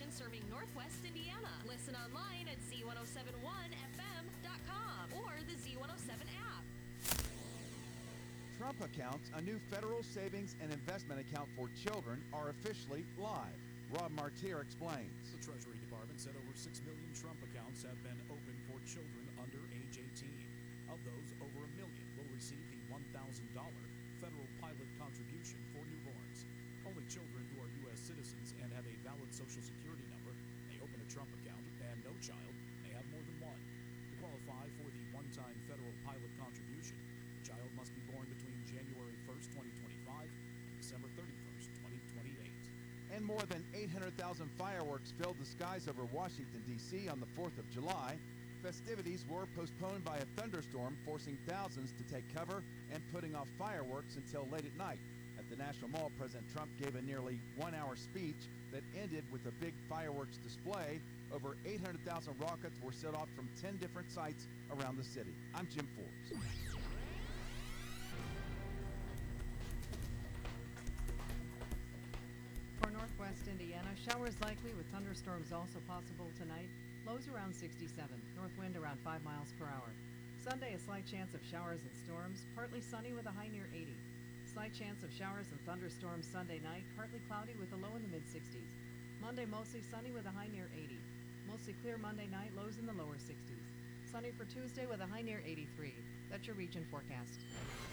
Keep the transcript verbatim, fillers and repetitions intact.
station serving Northwest Indiana. Listen online at Z one oh seven one F M dot com or the Z one oh seven app. Trump accounts, a new federal savings and investment account for children, are officially live. Rob Martier explains. The Treasury Department said over six million Trump accounts have been opened for children under age eighteen. Of those, over a million will receive the one thousand dollars federal pilot contribution for newborns. Only children who are U S citizens and have a valid Social Security number may open a Trump account, and no child may have more than one. To qualify for the one-time federal pilot contribution, the child must be born between January first, twenty twenty-five and December thirty-first, twenty twenty-eight. And more than eight hundred thousand fireworks filled the skies over Washington, D C on the fourth of July. Festivities were postponed by a thunderstorm, forcing thousands to take cover and putting off fireworks until late at night. At the National Mall, President Trump gave a nearly one-hour speech that ended with a big fireworks display. Over eight hundred thousand rockets were set off from ten different sites around the city. I'm Jim Forbes. For Northwest Indiana, showers likely with thunderstorms also possible tonight. Lows around sixty-seven, north wind around five miles per hour. Sunday, a slight chance of showers and storms, partly sunny with a high near eighty. Slight chance of showers and thunderstorms Sunday night, partly cloudy with a low in the mid-sixties. Monday, mostly sunny with a high near eighty. Mostly clear Monday night, lows in the lower sixties. Sunny for Tuesday with a high near eighty-three. That's your region forecast.